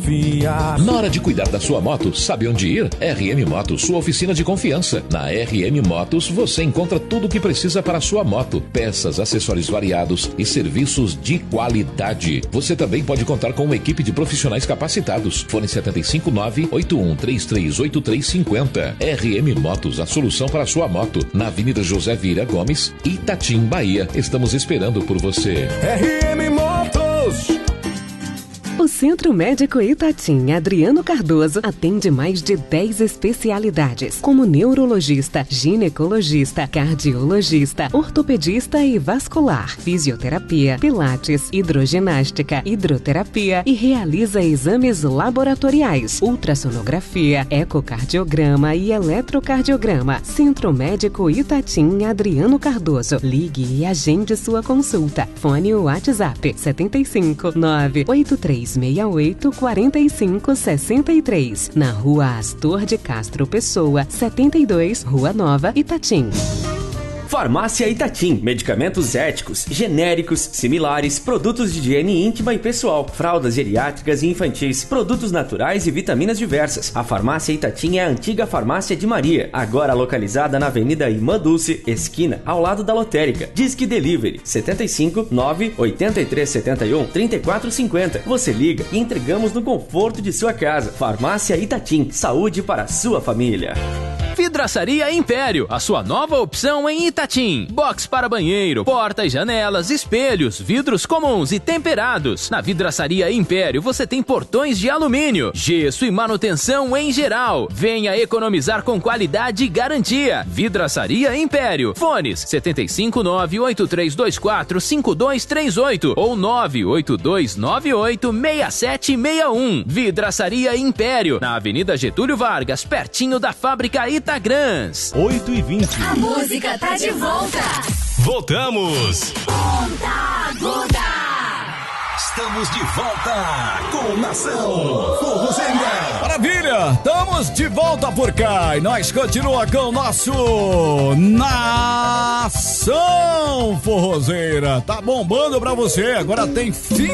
confiar. Na hora de cuidar da sua moto, sabe onde ir? RM Motos, sua oficina de confiança. Na RM Motos, você encontra tudo o que precisa para a sua moto. Peças, acessórios variados e serviços de qualidade. Você também pode contar com uma equipe de profissionais capacitados. Fone 759-81338350. RM Motos, a solução para a sua moto. Na Avenida José Vieira Gomes, Itatim, Bahia. Estamos esperando por você. RM Motos. O Centro Médico Itatim Adriano Cardoso atende mais de 10 especialidades, como neurologista, ginecologista, cardiologista, ortopedista e vascular, fisioterapia, pilates, hidroginástica, hidroterapia e realiza exames laboratoriais, ultrassonografia, ecocardiograma e eletrocardiograma. Centro Médico Itatim Adriano Cardoso. Ligue e agende sua consulta. Fone o WhatsApp 759-8368-4563. Na Rua Astor de Castro Pessoa, 72, Rua Nova, Itatim. Farmácia Itatim, medicamentos éticos, genéricos, similares, produtos de higiene íntima e pessoal, fraldas geriátricas e infantis, produtos naturais e vitaminas diversas. A Farmácia Itatim é a antiga Farmácia de Maria, agora localizada na Avenida Irmã Dulce, esquina, ao lado da lotérica. Disque Delivery 75 98371 3450. Você liga e entregamos no conforto de sua casa. Farmácia Itatim, saúde para a sua família. Vidraçaria Império, a sua nova opção em Itatim. Box para banheiro, portas, janelas, espelhos, vidros comuns e temperados. Na Vidraçaria Império você tem portões de alumínio, gesso e manutenção em geral. Venha economizar com qualidade e garantia. Vidraçaria Império. Fones 759-8324-5238 ou 98298-6761. Vidraçaria Império, na Avenida Getúlio Vargas, pertinho da fábrica Itagrans. 8h20. A música tá de volta. Voltamos. Ponta Aguda. Estamos de volta com Nação Forrozeira. Maravilha, estamos de volta por cá e nós continuamos com o nosso Nação Forrozeira. Tá bombando pra você, agora tem fim.